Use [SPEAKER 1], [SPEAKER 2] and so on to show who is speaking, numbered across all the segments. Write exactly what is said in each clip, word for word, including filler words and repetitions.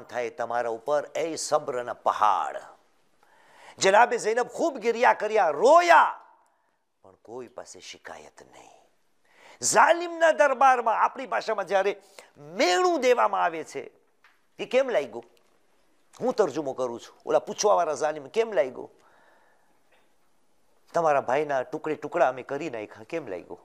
[SPEAKER 1] નામ થાય તમારા ઉપર એ સબ્રના પહાડ. જનાબે ઝૈનબ ખૂબ ગિરિયા કર્યા, રોયા, પણ કોઈ પાસે શિકાયત નહીં. જાલિમના દરબારમાં આપણી ભાષામાં જ્યારે મેણું દેવામાં આવે છે, એ કેમ લાગ્યું? હું તર્જુમો કરું છું, ઓલા પૂછવા વાળા જાલિમ કેમ લાગ્યું? તમારા ભાઈના ટુકડે ટુકડા અમે કરી નાખ્યા, કેમ લાગ્યું?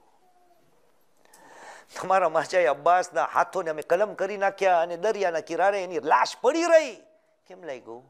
[SPEAKER 1] તમારા માચાએ અબ્બાસના હાથોને અમે કલમ કરી નાખ્યા અને દરિયાના કિનારે એની લાશ પડી રહી, કેમ લાગ્યું?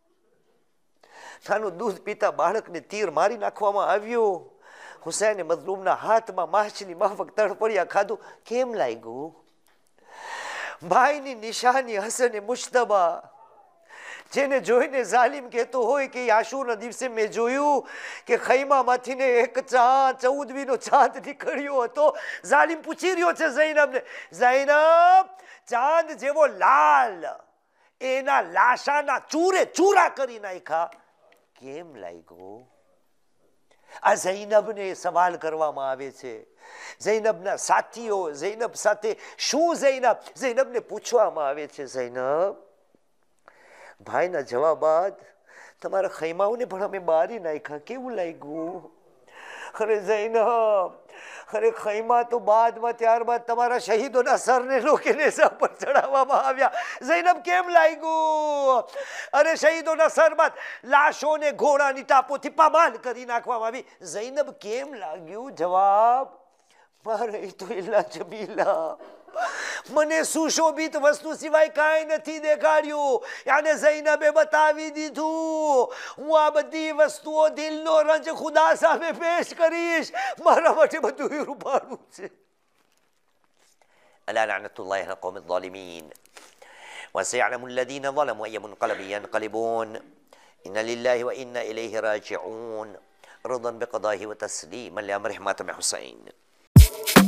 [SPEAKER 1] નાનું દૂધ પીતા બાળકને તીર મારી નાખવામાં આવ્યું, હુસૈને મઝલૂમના હાથમાં માછલી માફક તડપડિયા ખાધું, કેમ લાગ્યું? ભાઈની નિશાની હસને મુશ્તબા, જેને જોઈને જાલિમ કહેતો હોય કે આશુરના દિવસે મેં જોયું કે ખૈમામાંથી ને એક ચાંદ ચૌદવીનો ચાંદ નીકળ્યો હતો. જાલિમ પૂછી રહ્યો છે ઝૈનબને, ઝૈનબ, ચાંદ જેવો લાલ, એના લાશાના ચૂરે ચૂરા કરી નાખ્યા, કેમ લાગ્યો? આ ઝૈનબને સવાલ કરવામાં આવે છે. ઝૈનબના સાથીઓ ઝૈનબ સાથે શું ઝૈનબ ઝૈનબને પૂછવામાં આવે છે, ઝૈનબ, ભાઈના જવાબ બાદ તમારા ખૈમાઓને પણ અમે બારી નાખ્યા, કેવું લાગ્યું? અરે ઝૈનબ, અરે ખૈમા તો બાદમાં ત્યારબાદ તમારા શહીદોના સરને લોકોને પર ચડાવવામાં આવ્યા, ઝૈનબ કેમ લાગ્યું? અરે શહીદોના સર બાદ લાશોને ઘોડાની ટાપોથી પામાલ કરી નાખવામાં આવી, ઝૈનબ કેમ લાગ્યું? જવાબ, મારે તો ઇલ્લા જમીલા, મને સુશોભિત વસ્તુ સિવાય કાંઈ નથી દેખાડ્યું. યાને ઝૈનબે બતાવી દીધું, હું આ બધી વસ્તુઓ દિલનો રંજ ખુદા સામે પેશ કરીશ, મારા માટે બધું રૂપાળું છે. અલા લઅનતુલ્લાહિ અલા કૌમિઝ ઝાલિમીન વસયઅલમુ અલ્લઝીના ઝલમુ અય્ય મુન્કલબિન યન્કલિબૂન ઇન્ના લિલ્લાહિ વ ઇન્ના ઇલૈહિ રાજિഊન રદન બિqضائه وتسليما لأمر حماتم حسين.